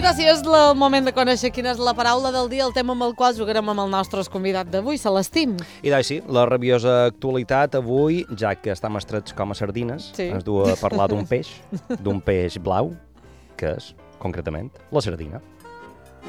Vinga, si és el moment de conèixer quina és la paraula del dia, el tema amb el qual jugarem amb el nostre convidat d'avui, Celestí. I doncs sí, la rabiosa actualitat avui, ja que estem estrets com a sardines, ens du a parlar d'un peix blau, que és, concretament, la sardina.